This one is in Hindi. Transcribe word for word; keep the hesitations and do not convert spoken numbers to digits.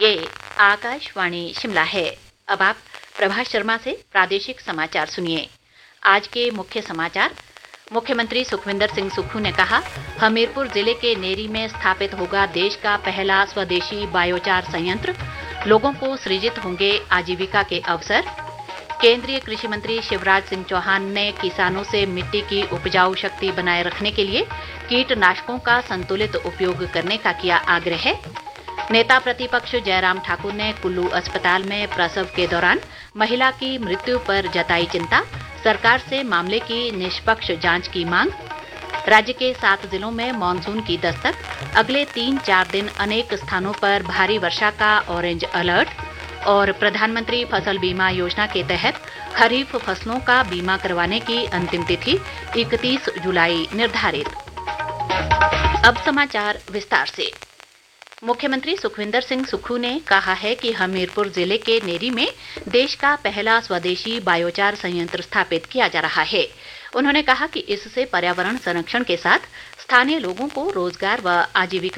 ये आकाशवाणी शिमला है। अब आप प्रभा शर्मा से प्रादेशिक समाचार सुनिए। आज के मुख्य समाचार। मुख्यमंत्री सुखविंदर सिंह सुक्खू ने कहा, हमीरपुर जिले के नेरी में स्थापित होगा देश का पहला स्वदेशी बायोचार संयंत्र। लोगों को सृजित होंगे आजीविका के अवसर। केंद्रीय कृषि मंत्री शिवराज सिंह चौहान ने किसानों से मिट्टी की उपजाऊ शक्ति बनाए रखने के लिए कीटनाशकों का संतुलित उपयोग करने का किया आग्रह। नेता प्रतिपक्ष जयराम ठाकुर ने कुल्लू अस्पताल में प्रसव के दौरान महिला की मृत्यु पर जताई चिंता। सरकार से मामले की निष्पक्ष जांच की मांग। राज्य के सात जिलों में मानसून की दस्तक। अगले तीन चार दिन अनेक स्थानों पर भारी वर्षा का ऑरेंज अलर्ट। और प्रधानमंत्री फसल बीमा योजना के तहत खरीफ फसलों का बीमा करवाने की अंतिम तिथि इकतीस जुलाई निर्धारित। अब समाचार विस्तार से। मुख्यमंत्री सुखविंदर सिंह सुक्खू ने कहा है कि हमीरपुर जिले के नेरी में देश का पहला स्वदेशी बायोचार संयंत्र स्थापित किया जा रहा है। उन्होंने कहा कि इससे पर्यावरण संरक्षण के साथ स्थानीय लोगों को रोजगार व आजीविका